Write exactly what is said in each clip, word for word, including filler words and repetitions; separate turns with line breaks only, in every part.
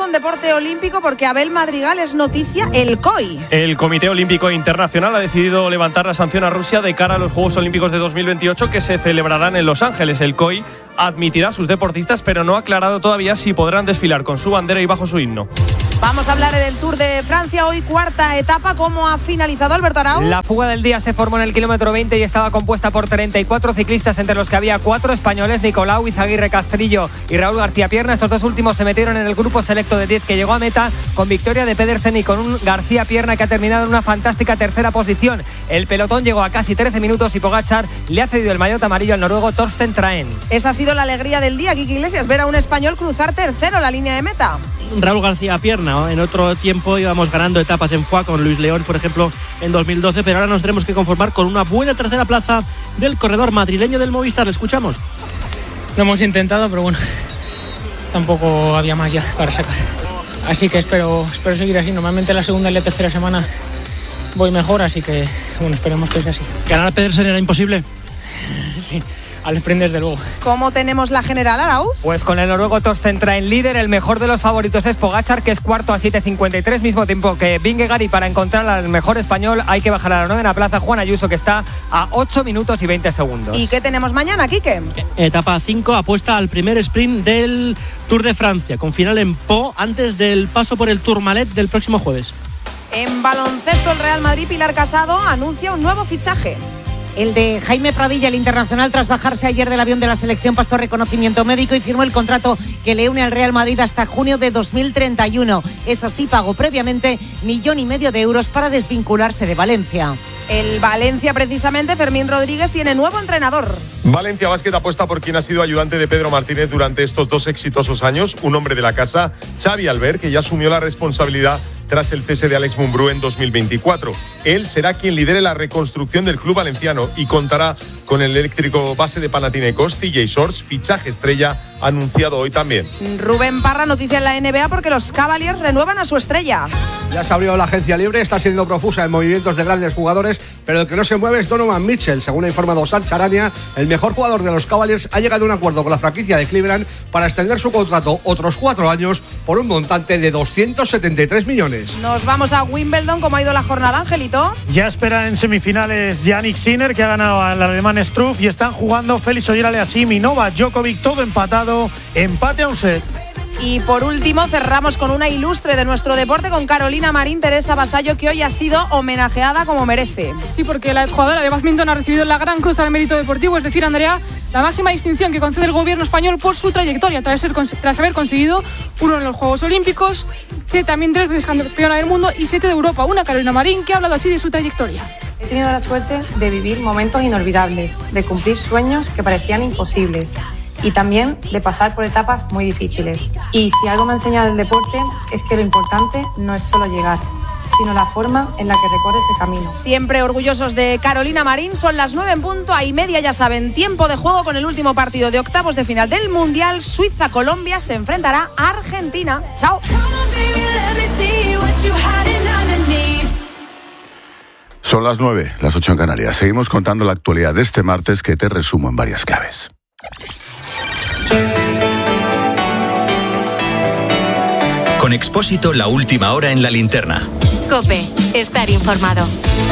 con deporte olímpico porque Abel Madrigal es noticia, el C O I.
El Comité Olímpico Internacional ha decidido levantar la sanción a Rusia de cara a los Juegos Olímpicos de dos mil veintiocho que se celebrarán en Los Ángeles. El C O I admitirá a sus deportistas, pero no ha aclarado todavía si podrán desfilar con su bandera y bajo su himno.
Vamos a hablar del Tour de Francia, hoy cuarta etapa. ¿Cómo ha finalizado, Alberto Arau?
La fuga del día se formó en el kilómetro veinte y estaba compuesta por treinta y cuatro ciclistas, entre los que había cuatro españoles, Nicolau Izaguirre Castrillo y Raúl García Pierna. Estos dos últimos se metieron en el grupo selecto de diez que llegó a meta con victoria de Pedersen y con un García Pierna que ha terminado en una fantástica tercera posición. El pelotón llegó a casi trece minutos y Pogačar le ha cedido el maillot amarillo al noruego Torsten Traen.
Esa ha sido la alegría del día, Kiki Iglesias, ver a un español cruzar tercero la línea de meta.
Raúl García Pierna, en otro tiempo íbamos ganando etapas en Foix con Luis León, por ejemplo, en dos mil doce, pero ahora nos tenemos que conformar con una buena tercera plaza del corredor madrileño del Movistar. ¿Le escuchamos?
Lo hemos intentado, pero bueno, tampoco había más ya para sacar. Así que espero, espero seguir así. Normalmente la segunda y la tercera semana voy mejor, así que bueno, esperemos que sea así.
¿Ganar a Pedersen era imposible?
Sí. Al sprint desde luego.
¿Cómo tenemos la general, Arauz?
Pues con el noruego Torsten Traen líder, el mejor de los favoritos es Pogačar, que es cuarto a siete cincuenta y tres, mismo tiempo que Vingegaard, y para encontrar al mejor español hay que bajar a la novena plaza Juan Ayuso, que está a ocho minutos y veinte segundos.
¿Y qué tenemos mañana, Quique?
Etapa cinco, apuesta al primer sprint del Tour de Francia, con final en Pau, antes del paso por el Tourmalet del próximo jueves.
En baloncesto, el Real Madrid, Pilar Casado anuncia un nuevo fichaje.
El de Jaime Pradilla, el internacional, tras bajarse ayer del avión de la selección, pasó reconocimiento médico y firmó el contrato que le une al Real Madrid hasta junio de dos mil treinta y uno. Eso sí, pagó previamente millón y medio de euros para desvincularse de Valencia.
El Valencia, precisamente, Fermín Rodríguez, tiene nuevo entrenador.
Valencia Basket apuesta por quien ha sido ayudante de Pedro Martínez durante estos dos exitosos años, un hombre de la casa, Xavi Albert, que ya asumió la responsabilidad tras el cese de Alex Mumbrú en dos mil veinticuatro. Él será quien lidere la reconstrucción del club valenciano y contará con el eléctrico base de Panathinaikos, T J Shorts, fichaje estrella anunciado hoy también.
Rubén Parra, noticia en la N B A porque los Cavaliers renuevan a su estrella.
Ya se abrió la agencia libre, está siendo profusa en movimientos de grandes jugadores, pero el que no se mueve es Donovan Mitchell. Según ha informado Sal Charania, el mejor jugador de los Cavaliers ha llegado a un acuerdo con la franquicia de Cleveland para extender su contrato otros cuatro años por un montante de doscientos setenta y tres millones.
Nos vamos a Wimbledon. ¿Cómo ha ido la jornada, Angelito?
Ya espera en semifinales Jannik Sinner, que ha ganado al alemán Struff, y están jugando Félix Auger-Aliassime y Novak Djokovic, todo empatado, empate a un set.
Y por último cerramos con una ilustre de nuestro deporte, con Carolina Marín, Teresa Vasallo, que hoy ha sido homenajeada como merece.
Sí, porque la exjugadora de bádminton ha recibido la Gran Cruz al Mérito Deportivo, es decir, Andrea, la máxima distinción que concede el gobierno español por su trayectoria tras, ser, tras haber conseguido uno en los Juegos Olímpicos, que también tres veces campeona del mundo y siete de Europa. Una Carolina Marín que ha hablado así de su trayectoria.
He tenido la suerte de vivir momentos inolvidables, de cumplir sueños que parecían imposibles y también de pasar por etapas muy difíciles. Y si algo me ha enseñado el deporte es que lo importante no es solo llegar, sino la forma en la que recorres el camino.
Siempre orgullosos de Carolina Marín. Son las nueve en punto, a y media, ya saben, tiempo de juego con el último partido de octavos de final del Mundial. Suiza-Colombia se enfrentará a Argentina. ¡Chao!
Son las nueve, las ocho en Canarias. Seguimos contando la actualidad de este martes, que te resumo en varias claves.
Con Expósito, la última hora en la linterna.
COPE, estar informado.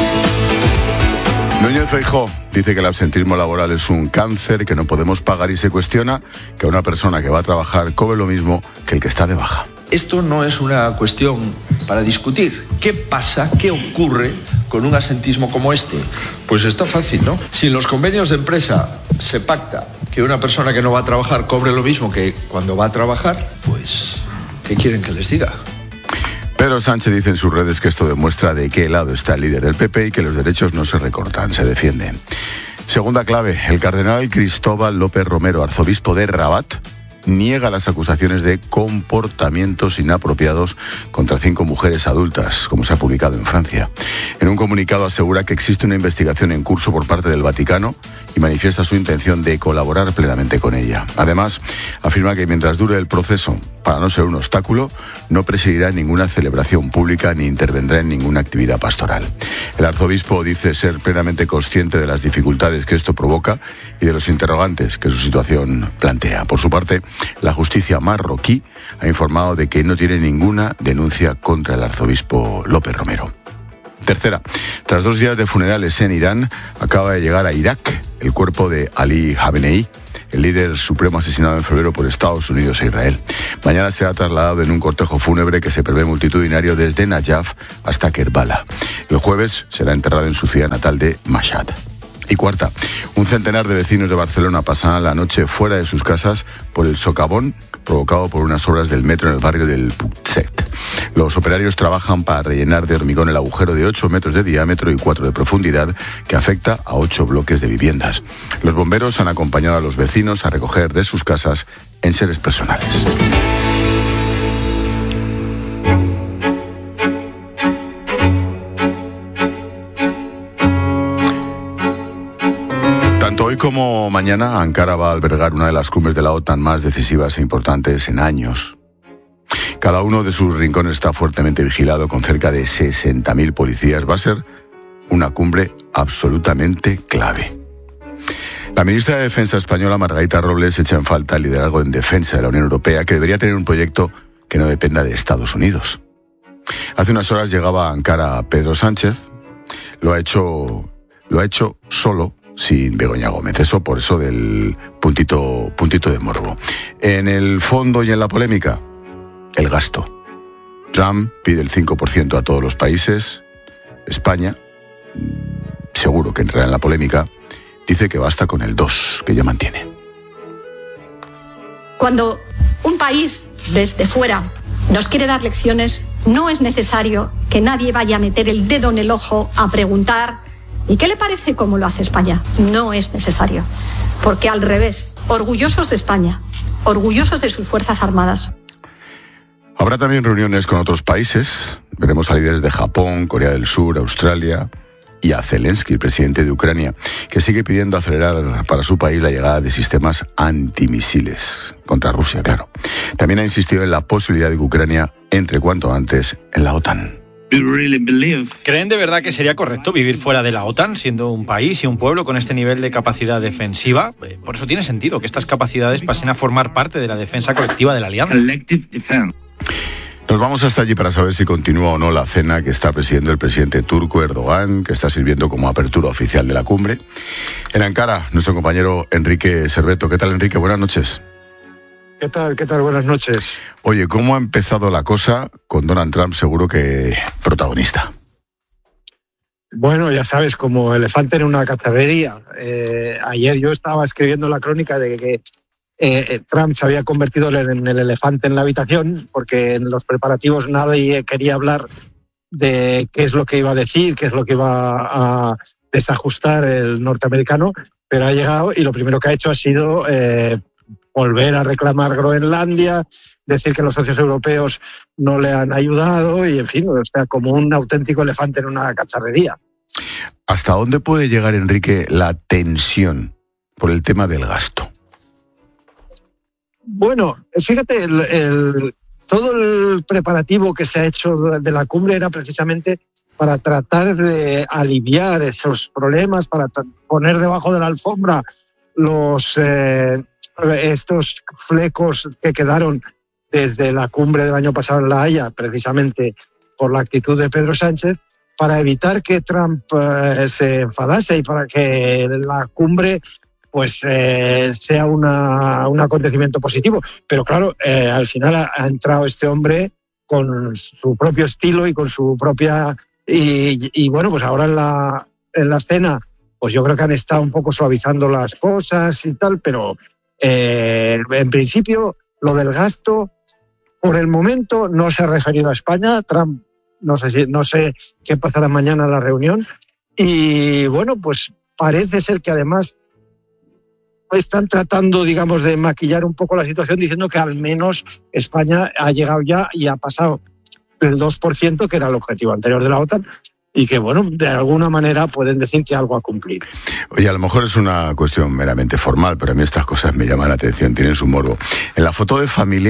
Núñez Feijóo dice que el absentismo laboral es un cáncer que no podemos pagar y se cuestiona que una persona que va a trabajar cobre lo mismo que el que está de baja.
Esto no es una cuestión para discutir. ¿Qué pasa? ¿Qué ocurre con un absentismo como este? Pues está fácil, ¿no? Si en los convenios de empresa se pacta que una persona que no va a trabajar cobre lo mismo que cuando va a trabajar, pues ¿qué quieren que les diga?
Pedro Sánchez dice en sus redes que esto demuestra de qué lado está el líder del P P y que los derechos no se recortan, se defienden. Segunda clave, el cardenal Cristóbal López Romero, arzobispo de Rabat, niega las acusaciones de comportamientos inapropiados contra cinco mujeres adultas, como se ha publicado en Francia. En un comunicado asegura que existe una investigación en curso por parte del Vaticano y manifiesta su intención de colaborar plenamente con ella. Además, afirma que mientras dure el proceso para no ser un obstáculo, no presidirá ninguna celebración pública ni intervendrá en ninguna actividad pastoral. El arzobispo dice ser plenamente consciente de las dificultades que esto provoca y de los interrogantes que su situación plantea. Por su parte, la justicia marroquí ha informado de que no tiene ninguna denuncia contra el arzobispo López Romero. Tercera, tras dos días de funerales en Irán, acaba de llegar a Irak el cuerpo de Ali Khamenei, el líder supremo asesinado en febrero por Estados Unidos e Israel. Mañana será trasladado en un cortejo fúnebre que se prevé multitudinario desde Nayaf hasta Kerbala. El jueves será enterrado en su ciudad natal de Mashhad. Y cuarta, un centenar de vecinos de Barcelona pasarán la noche fuera de sus casas por el socavón provocado por unas obras del metro en el barrio del Putxet. Los operarios trabajan para rellenar de hormigón el agujero de ocho metros de diámetro y cuatro de profundidad que afecta a ocho bloques de viviendas. Los bomberos han acompañado a los vecinos a recoger de sus casas enseres personales. Hoy como mañana, Ankara va a albergar una de las cumbres de la OTAN más decisivas e importantes en años. Cada uno de sus rincones está fuertemente vigilado con cerca de sesenta mil policías. Va a ser una cumbre absolutamente clave. La ministra de Defensa española, Margarita Robles, echa en falta el liderazgo en defensa de la Unión Europea, que debería tener un proyecto que no dependa de Estados Unidos. Hace unas horas llegaba a Ankara Pedro Sánchez. Lo ha hecho, lo ha hecho solo, sin Begoña Gómez. Eso por eso del puntito, puntito de morbo. En el fondo y en la polémica, el gasto. Trump pide el cinco por ciento a todos los países. España, seguro que entrará en la polémica, dice que basta con el dos, que ya mantiene.
Cuando un país desde fuera nos quiere dar lecciones, no es necesario que nadie vaya a meter el dedo en el ojo a preguntar ¿y qué le parece cómo lo hace España? No es necesario, porque al revés, orgullosos de España, orgullosos de sus Fuerzas Armadas.
Habrá también reuniones con otros países. Veremos a líderes de Japón, Corea del Sur, Australia y a Zelensky, el presidente de Ucrania, que sigue pidiendo acelerar para su país la llegada de sistemas antimisiles contra Rusia, claro. También ha insistido en la posibilidad de que Ucrania entre cuanto antes en la OTAN.
¿Creen de verdad que sería correcto vivir fuera de la OTAN, siendo un país y un pueblo con este nivel de capacidad defensiva? Por eso tiene sentido que estas capacidades pasen a formar parte de la defensa colectiva de la alianza.
Nos vamos hasta allí para saber si continúa o no la cena que está presidiendo el presidente turco Erdogan, que está sirviendo como apertura oficial de la cumbre. En Ankara, nuestro compañero Enrique Cerveto. ¿Qué tal, Enrique? Buenas noches.
¿Qué tal? ¿Qué tal? Buenas noches.
Oye, ¿cómo ha empezado la cosa con Donald Trump seguro que protagonista?
Bueno, ya sabes, como elefante en una cacharrería. Eh, ayer yo estaba escribiendo la crónica de que eh, Trump se había convertido en el elefante en la habitación, porque en los preparativos nadie quería hablar de qué es lo que iba a decir, qué es lo que iba a desajustar el norteamericano, pero ha llegado y lo primero que ha hecho ha sido Eh, volver a reclamar Groenlandia, decir que los socios europeos no le han ayudado y, en fin, o sea, como un auténtico elefante en una cacharrería.
¿Hasta dónde puede llegar, Enrique, la tensión por el tema del gasto?
Bueno, fíjate, el, el, todo el preparativo que se ha hecho de la cumbre era precisamente para tratar de aliviar esos problemas, para poner debajo de la alfombra los... Eh, estos flecos que quedaron desde la cumbre del año pasado en La Haya, precisamente por la actitud de Pedro Sánchez, para evitar que Trump eh, se enfadase y para que la cumbre pues eh, sea una, un acontecimiento positivo. Pero claro, eh, al final ha, ha entrado este hombre con su propio estilo y con su propia... Y, y bueno, pues ahora en la, en la escena, pues yo creo que han estado un poco suavizando las cosas y tal, pero... Eh, en principio, lo del gasto, por el momento, no se ha referido a España. Trump, no sé, si, no sé qué pasará mañana en la reunión. Y bueno, pues parece ser que además están tratando, digamos, de maquillar un poco la situación, diciendo que al menos España ha llegado ya y ha pasado el dos por ciento, que era el objetivo anterior de la OTAN. Y que, bueno, de alguna manera pueden decir que algo ha cumplido.
Oye, a lo mejor es una cuestión meramente formal, pero a mí estas cosas me llaman la atención, tienen su morbo. En la foto de familia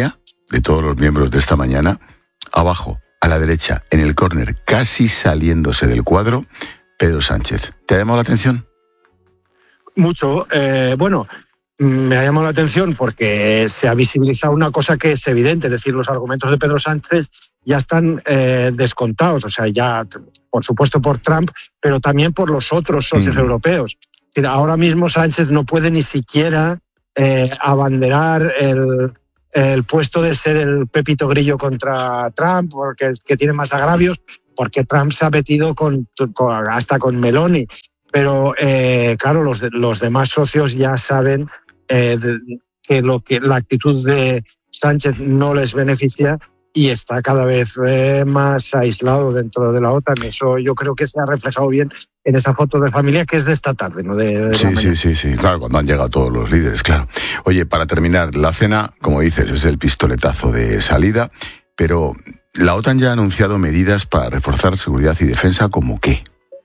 de todos los miembros de esta mañana, abajo, a la derecha, en el córner, casi saliéndose del cuadro, Pedro Sánchez. ¿Te ha llamado la atención?
Mucho. Eh, bueno, me ha llamado la atención porque se ha visibilizado una cosa que es evidente, es decir, los argumentos de Pedro Sánchez ya están eh, descontados, o sea, ya, por supuesto, por Trump, pero también por los otros socios mm. europeos. Es decir, ahora mismo Sánchez no puede ni siquiera eh, abanderar el, el puesto de ser el Pepito Grillo contra Trump, porque que tiene más agravios, porque Trump se ha metido con, con, hasta con Meloni. Pero, eh, claro, los, los demás socios ya saben eh, de, que, lo que la actitud de Sánchez no les beneficia y está cada vez eh, más aislado dentro de la OTAN. Eso yo creo que se ha reflejado bien en esa foto de familia que es de esta tarde, ¿no? De, de
sí, sí, sí, sí, claro, cuando han llegado todos los líderes, claro. Oye, para terminar, la cena, como dices, es el pistoletazo de salida, pero la OTAN ya ha anunciado medidas para reforzar seguridad y defensa, ¿como qué?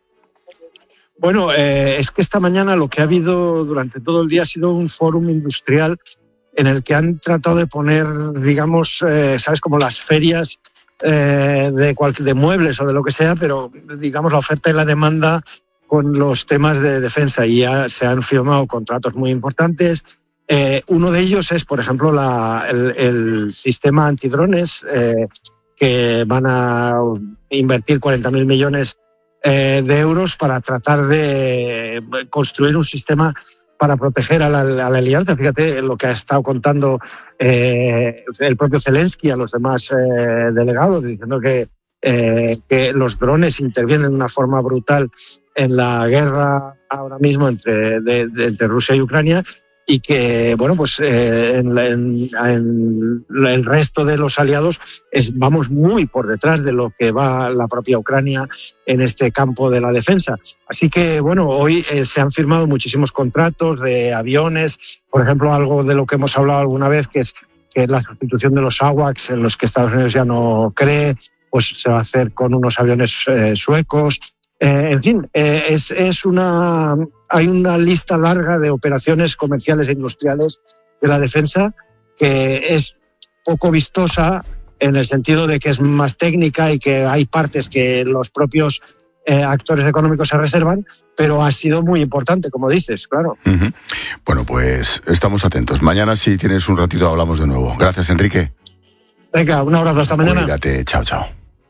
Bueno, eh, es que esta mañana lo que ha habido durante todo el día ha sido un fórum industrial en el que han tratado de poner, digamos, eh, ¿sabes? Como las ferias eh, de, cual, de muebles o de lo que sea, pero, digamos, la oferta y la demanda con los temas de defensa. Y ya se han firmado contratos muy importantes. Eh, uno de ellos es, por ejemplo, la, el, el sistema antidrones, eh, que van a invertir cuarenta mil millones eh, de euros para tratar de construir un sistema para proteger a la, a la alianza. Fíjate lo que ha estado contando eh, el propio Zelensky a los demás eh, delegados, diciendo que, eh, que los drones intervienen de una forma brutal en la guerra ahora mismo entre, de, de, entre Rusia y Ucrania, y que, bueno, pues eh, en, en, en el resto de los aliados es, vamos muy por detrás de lo que va la propia Ucrania en este campo de la defensa. Así que, bueno, hoy eh, se han firmado muchísimos contratos de aviones, por ejemplo, algo de lo que hemos hablado alguna vez, que es, que es la sustitución de los AWACS, en los que Estados Unidos ya no cree, pues se va a hacer con unos aviones eh, suecos. Eh, en fin, eh, es, es una, hay una lista larga de operaciones comerciales e industriales de la defensa que es poco vistosa en el sentido de que es más técnica y que hay partes que los propios eh, actores económicos se reservan, pero ha sido muy importante, como dices, claro.
Uh-huh. Bueno, pues estamos atentos. Mañana, si tienes un ratito, hablamos de nuevo. Gracias, Enrique.
Venga, un abrazo, hasta mañana.
Cuídate, chao, chao.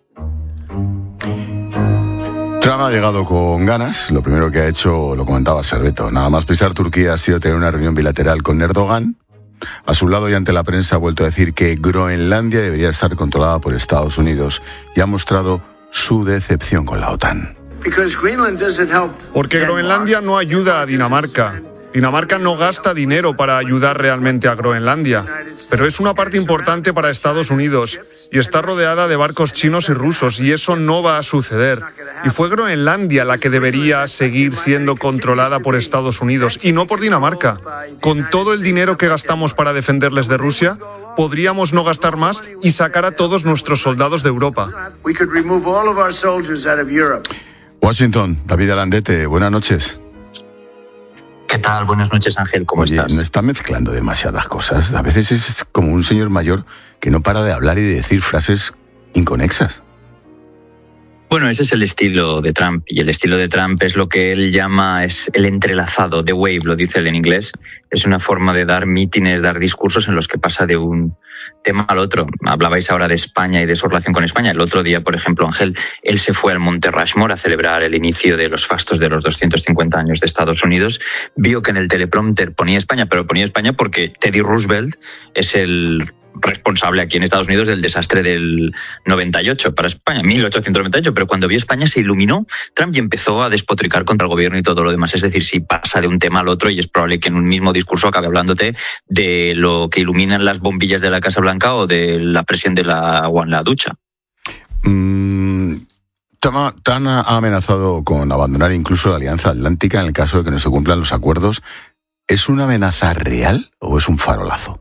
Trump ha llegado con ganas. Lo primero que ha hecho, lo comentaba Serveto, nada más pisar Turquía ha sido tener una reunión bilateral con Erdogan. A su lado y ante la prensa ha vuelto a decir que Groenlandia debería estar controlada por Estados Unidos y ha mostrado su decepción con la OTAN.
Porque Groenlandia no ayuda a Dinamarca. Dinamarca no gasta dinero para ayudar realmente a Groenlandia, pero es una parte importante para Estados Unidos y está rodeada de barcos chinos y rusos y eso no va a suceder. Y fue Groenlandia la que debería seguir siendo controlada por Estados Unidos y no por Dinamarca. Con todo el dinero que gastamos para defenderles de Rusia, podríamos no gastar más y sacar a todos nuestros soldados de Europa.
Washington, David Alandete, buenas noches.
¿Qué tal? Buenas noches, Ángel. ¿Cómo
Oye,
estás?
No está mezclando demasiadas cosas. A veces es como un señor mayor que no para de hablar y de decir frases inconexas.
Bueno, ese es el estilo de Trump, y el estilo de Trump es lo que él llama es el entrelazado, the wave, lo dice él en inglés. Es una forma de dar mítines, dar discursos en los que pasa de un tema al otro. Hablabais ahora de España y de su relación con España. El otro día, por ejemplo, Ángel, él se fue al Monte Rushmore a celebrar el inicio de los fastos de los doscientos cincuenta años de Estados Unidos. Vio que en el teleprompter ponía España, pero ponía España porque Teddy Roosevelt es el responsable aquí en Estados Unidos del desastre del noventa y ocho para España, mil ochocientos noventa y ocho, pero cuando vio España se iluminó Trump y empezó a despotricar contra el gobierno y todo lo demás. Es decir, si pasa de un tema al otro y es probable que en un mismo discurso acabe hablándote de lo que iluminan las bombillas de la Casa Blanca o de la presión del agua en la ducha.
Mm, Tan ha amenazado con abandonar incluso la Alianza Atlántica en el caso de que no se cumplan los acuerdos. ¿Es una amenaza real o es un farolazo?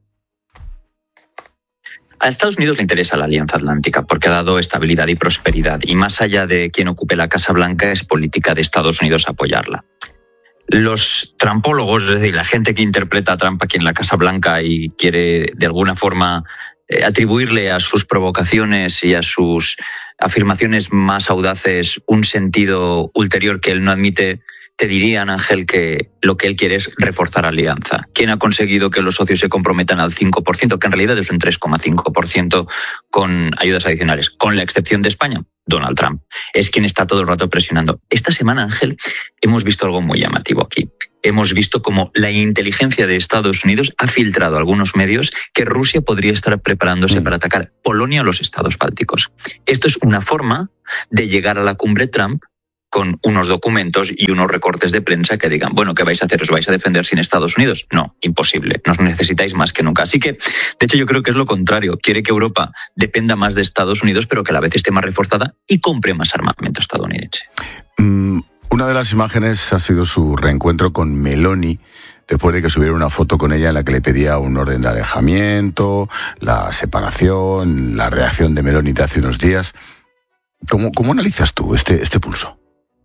A Estados Unidos le interesa la Alianza Atlántica porque ha dado estabilidad y prosperidad, y más allá de quien ocupe la Casa Blanca es política de Estados Unidos apoyarla. Los trampólogos, es decir, la gente que interpreta a Trump aquí en la Casa Blanca y quiere de alguna forma eh, atribuirle a sus provocaciones y a sus afirmaciones más audaces un sentido ulterior que él no admite, te dirían, Ángel, que lo que él quiere es reforzar alianza. ¿Quién ha conseguido que los socios se comprometan al cinco por ciento, que en realidad es un tres coma cinco por ciento con ayudas adicionales, con la excepción de España? Donald Trump. Es quien está todo el rato presionando. Esta semana, Ángel, hemos visto algo muy llamativo aquí. Hemos visto cómo la inteligencia de Estados Unidos ha filtrado a algunos medios que Rusia podría estar preparándose para atacar Polonia o los estados bálticos. Esto es una forma de llegar a la cumbre Trump con unos documentos y unos recortes de prensa que digan, bueno, ¿qué vais a hacer? ¿Os vais a defender sin Estados Unidos? No, imposible. Nos necesitáis más que nunca. Así que, de hecho, yo creo que es lo contrario. Quiere que Europa dependa más de Estados Unidos, pero que a la vez esté más reforzada y compre más armamento estadounidense.
Mm, una de las imágenes ha sido su reencuentro con Meloni, después de que subiera una foto con ella en la que le pedía un orden de alejamiento, la separación, la reacción de Meloni de hace unos días. ¿Cómo, cómo analizas tú este, este pulso?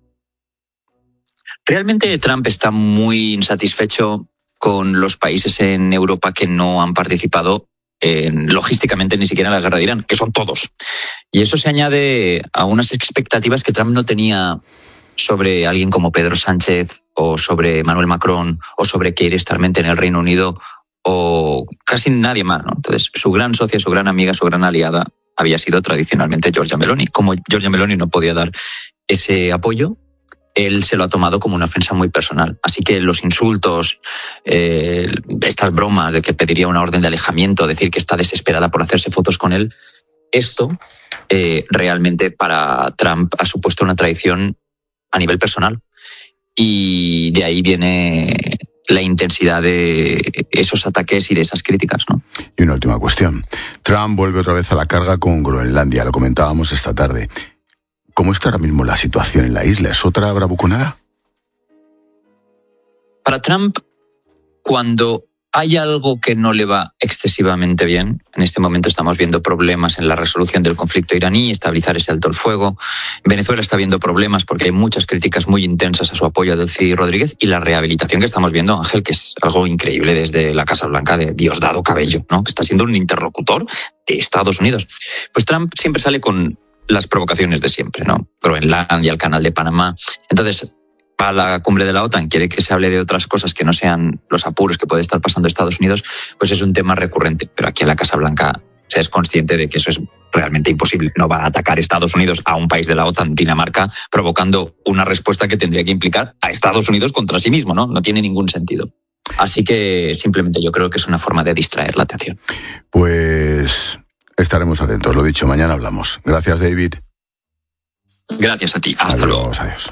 Realmente Trump está muy insatisfecho con los países en Europa que no han participado en, logísticamente ni siquiera en la guerra de Irán, que son todos. Y eso se añade a unas expectativas que Trump no tenía sobre alguien como Pedro Sánchez o sobre Emmanuel Macron o sobre Keir Starmer en el Reino Unido o casi nadie más, ¿no? Entonces, su gran socia, su gran amiga, su gran aliada había sido tradicionalmente Giorgia Meloni. Como Giorgia Meloni no podía dar ese apoyo, él se lo ha tomado como una ofensa muy personal. Así que los insultos, eh, estas bromas de que pediría una orden de alejamiento, decir que está desesperada por hacerse fotos con él, esto eh, realmente para Trump ha supuesto una traición a nivel personal. Y de ahí viene la intensidad de esos ataques y de esas críticas, ¿no?
Y una última cuestión. Trump vuelve otra vez a la carga con Groenlandia, lo comentábamos esta tarde. ¿Cómo está ahora mismo la situación en la isla? ¿Es otra bravuconada?
Para Trump, cuando hay algo que no le va excesivamente bien, en este momento estamos viendo problemas en la resolución del conflicto iraní, estabilizar ese alto el fuego. Venezuela está viendo problemas porque hay muchas críticas muy intensas a su apoyo a Delcy Rodríguez y la rehabilitación que estamos viendo, Ángel, que es algo increíble desde la Casa Blanca de Diosdado Cabello, ¿no? Que está siendo un interlocutor de Estados Unidos. Pues Trump siempre sale con las provocaciones de siempre, ¿no? Groenlandia, el canal de Panamá. Entonces, a la cumbre de la OTAN quiere que se hable de otras cosas que no sean los apuros que puede estar pasando Estados Unidos, pues es un tema recurrente. Pero aquí en la Casa Blanca se es consciente de que eso es realmente imposible. No va a atacar Estados Unidos a un país de la OTAN, Dinamarca, provocando una respuesta que tendría que implicar a Estados Unidos contra sí mismo, ¿no? No tiene ningún sentido. Así que simplemente yo creo que es una forma de distraer la atención.
Pues estaremos atentos. Lo dicho, mañana hablamos. Gracias, David.
Gracias a ti. Hasta
adiós,
luego.
Adiós.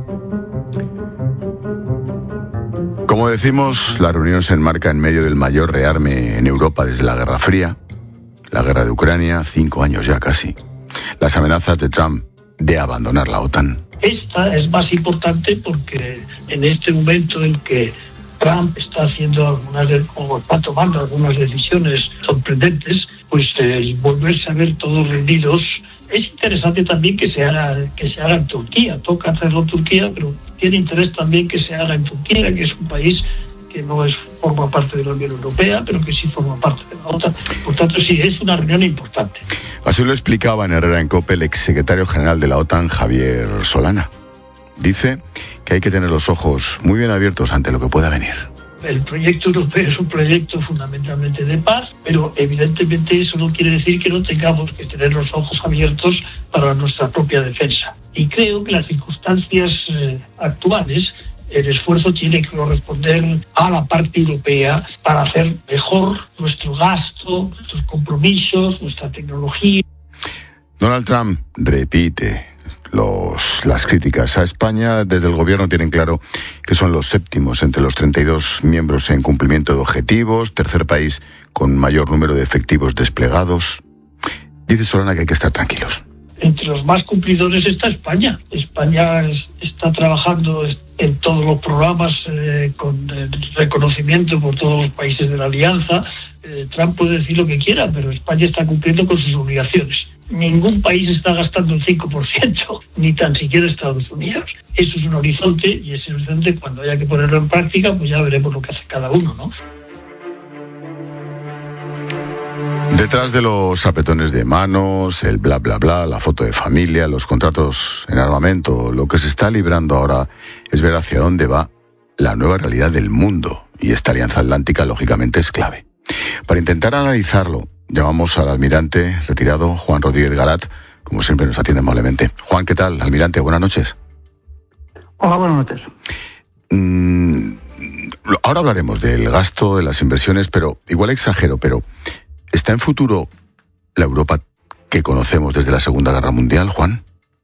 Como decimos, la reunión se enmarca en medio del mayor rearme en Europa desde la Guerra Fría, la guerra de Ucrania, cinco años ya casi, las amenazas de Trump de abandonar la OTAN.
Esta es más importante porque en este momento en que Trump está haciendo algunas de, o está tomando algunas decisiones sorprendentes, pues eh, volverse a ver todos rendidos. Es interesante también que se haga que se haga en Turquía. Toca hacerlo en Turquía, pero tiene interés también que se haga en Turquía, que es un país que no es forma parte de la Unión Europea, pero que sí forma parte de la OTAN. Por tanto, sí, es una reunión importante.
Así lo explicaba en Herrera en COPE el exsecretario general de la OTAN, Javier Solana. Dice que hay que tener los ojos muy bien abiertos ante lo que pueda venir.
El proyecto europeo es un proyecto fundamentalmente de paz, pero evidentemente eso no quiere decir que no tengamos que tener los ojos abiertos para nuestra propia defensa. Y creo que las circunstancias eh, actuales, el esfuerzo tiene que corresponder a la parte europea para hacer mejor nuestro gasto, nuestros compromisos, nuestra tecnología.
Donald Trump repite Los, las críticas a España. Desde el gobierno tienen claro que son los séptimos entre los treinta y dos miembros en cumplimiento de objetivos, tercer país con mayor número de efectivos desplegados. Dice Solana que hay que estar tranquilos.
Entre los más cumplidores está España. España es, está trabajando en todos los programas eh, con eh, reconocimiento por todos los países de la Alianza. Eh, Trump puede decir lo que quiera, pero España está cumpliendo con sus obligaciones. Ningún país está gastando el cinco por ciento, ni tan siquiera Estados Unidos. Eso es un horizonte, y ese horizonte, cuando haya que ponerlo en práctica, pues ya veremos lo que hace cada uno, ¿no?
Detrás de los apretones de manos, el bla bla bla, la foto de familia, los contratos en armamento, lo que se está librando ahora es ver hacia dónde va la nueva realidad del mundo. Y esta alianza atlántica, lógicamente, es clave. Para intentar analizarlo, llamamos al almirante retirado Juan Rodríguez Garat, como siempre nos atiende amablemente. Juan, ¿qué tal? Almirante, buenas noches.
Hola, buenas noches.
Mm, ahora hablaremos del gasto, de las inversiones, pero igual exagero, pero ¿está en futuro la Europa que conocemos desde la Segunda Guerra Mundial, Juan?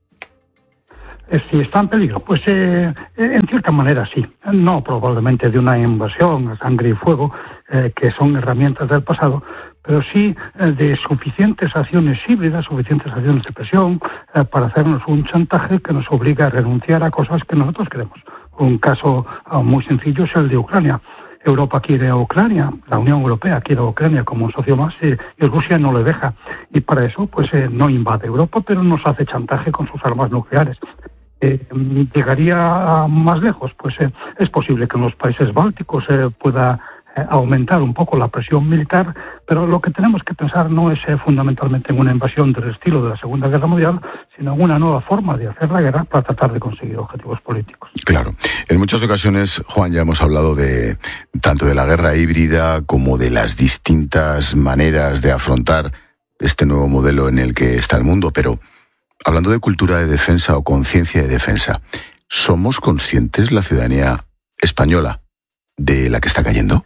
Si está en peligro, pues eh, en cierta manera sí. No probablemente de una invasión a sangre y fuego, eh, que son herramientas del pasado, pero sí eh, de suficientes acciones híbridas, suficientes acciones de presión eh, para hacernos un chantaje que nos obliga a renunciar a cosas que nosotros queremos. Un caso uh, muy sencillo es el de Ucrania. Europa quiere a Ucrania, la Unión Europea quiere a Ucrania como un socio más eh, y Rusia no le deja. Y para eso pues eh, no invade Europa, pero nos hace chantaje con sus armas nucleares. Eh, ¿Llegaría más lejos? Pues eh, es posible que en los países bálticos eh, pueda eh, aumentar un poco la presión militar, pero lo que tenemos que pensar no es eh, fundamentalmente en una invasión del estilo de la Segunda Guerra Mundial, sino en una nueva forma de hacer la guerra para tratar de conseguir objetivos políticos.
Claro. En muchas ocasiones, Juan, ya hemos hablado de tanto de la guerra híbrida como de las distintas maneras de afrontar este nuevo modelo en el que está el mundo, pero hablando de cultura de defensa o conciencia de defensa, ¿somos conscientes, la ciudadanía española, de la que está cayendo?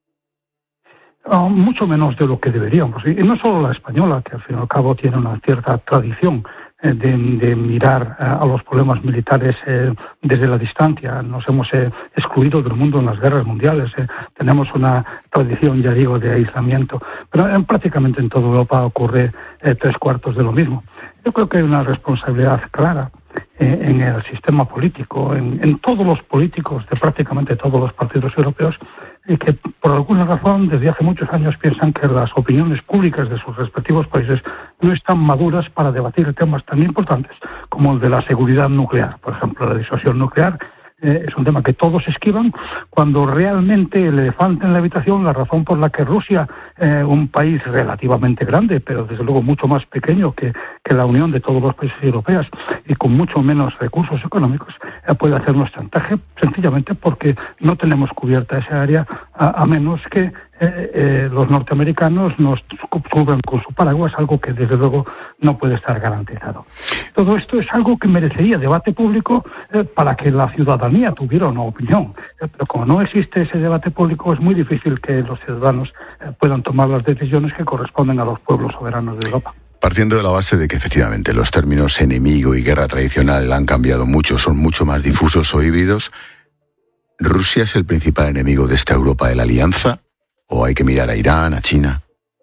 Uh, mucho menos de lo que deberíamos. Y no solo la española, que al fin y al cabo tiene una cierta tradición eh, de, de mirar eh, a los problemas militares eh, desde la distancia. Nos hemos eh, excluido del mundo en las guerras mundiales. Eh. Tenemos una tradición, ya digo, de aislamiento. Pero eh, prácticamente en toda Europa ocurre eh, tres cuartos de lo mismo. Yo creo que hay una responsabilidad clara eh, en el sistema político, en, en todos los políticos de prácticamente todos los partidos europeos, y que por alguna razón desde hace muchos años piensan que las opiniones públicas de sus respectivos países no están maduras para debatir temas tan importantes como el de la seguridad nuclear. Por ejemplo, la disuasión nuclear eh, es un tema que todos esquivan, cuando realmente el elefante en la habitación, la razón por la que Rusia, eh, un país relativamente grande, pero desde luego mucho más pequeño que, que la unión de todos los países europeos y con mucho menos recursos económicos, eh, puede hacernos chantaje, sencillamente porque no tenemos cubierta esa área, a, a menos que eh, eh, los norteamericanos nos cubran con su paraguas, algo que desde luego no puede estar garantizado. Todo esto es algo que merecería debate público eh, para que la ciudadanía tuviera una opinión, eh, pero como no existe ese debate público, es muy difícil que los ciudadanos eh, puedan tomar las decisiones que corresponden a los pueblos soberanos de Europa.
Partiendo de la base de que efectivamente los términos enemigo y guerra tradicional han cambiado mucho, son mucho más difusos o híbridos, ¿Rusia es el principal enemigo de esta Europa de la Alianza? ¿O hay que mirar a Irán, a China?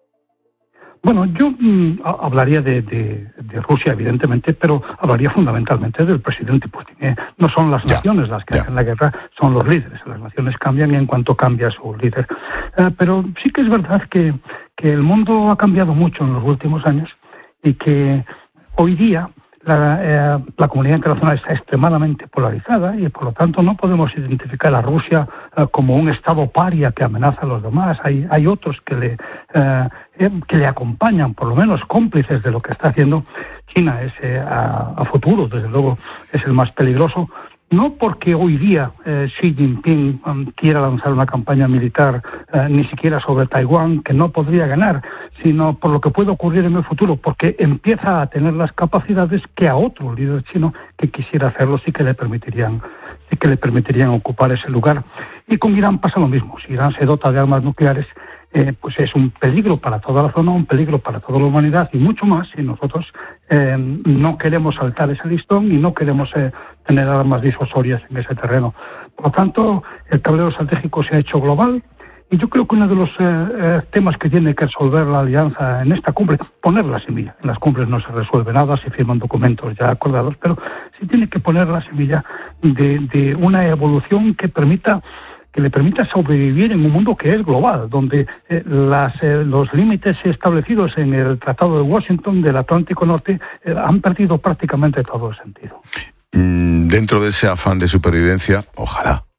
Bueno, yo mm, hablaría de, de, de Rusia, evidentemente, pero hablaría fundamentalmente del presidente Putin. ¿eh? No son las ya, naciones las que ya. hacen la guerra, son los líderes. Las naciones cambian y en cuanto cambia su líder. Eh, pero sí que es verdad que, que el mundo ha cambiado mucho en los últimos años y que hoy día la, eh, la comunidad internacional está extremadamente polarizada y por lo tanto no podemos identificar a Rusia eh, como un estado paria que amenaza a los demás. Hay, hay otros que le, eh, que le acompañan, por lo menos cómplices de lo que está haciendo. China es eh, a, a futuro, desde luego, es el más peligroso. No porque hoy día eh, Xi Jinping um, quiera lanzar una campaña militar eh, ni siquiera sobre Taiwán, que no podría ganar, sino por lo que puede ocurrir en el futuro, porque empieza a tener las capacidades que a otro líder chino que quisiera hacerlo sí que le permitirían, sí que le permitirían ocupar ese lugar. Y con Irán pasa lo mismo. Si Irán se dota de armas nucleares, Eh, pues es un peligro para toda la zona, un peligro para toda la humanidad y mucho más si nosotros eh, no queremos saltar ese listón y no queremos eh, tener armas disuasorias en ese terreno. Por lo tanto, el tablero estratégico se ha hecho global y yo creo que uno de los eh, eh, temas que tiene que resolver la alianza en esta cumbre, poner la semilla. En las cumbres no se resuelve nada, se firman documentos ya acordados, pero sí tiene que poner la semilla de, de una evolución que permita que le permita sobrevivir en un mundo que es global, donde eh, las, eh, los límites establecidos en el Tratado de Washington del Atlántico Norte eh, han perdido prácticamente todo el sentido.
Mm, dentro de ese afán de supervivencia, ojalá,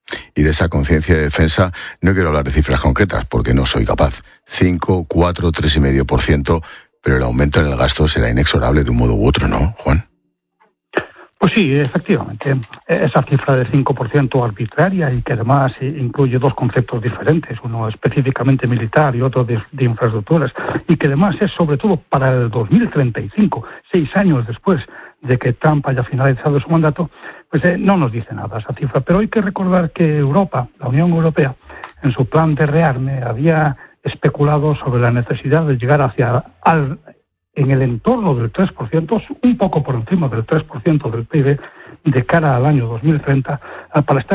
Y de esa conciencia de defensa no quiero hablar de cifras concretas porque no soy capaz. cinco, cuatro, tres coma cinco por ciento, pero el aumento en el gasto será inexorable de un modo u otro, ¿no, Juan?
Pues sí, efectivamente. Esa cifra de cinco por ciento arbitraria y que además incluye dos conceptos diferentes, uno específicamente militar y otro de, de infraestructuras, y que además es sobre todo para el dos mil treinta y cinco, seis años después de que Trump haya finalizado su mandato, pues eh, no nos dice nada esa cifra. Pero hay que recordar que Europa, la Unión Europea, en su plan de rearme había especulado sobre la necesidad de llegar hacia al en el entorno del tres por ciento, un poco por encima del tres por ciento del P I B, de cara al año dos mil treinta, para estar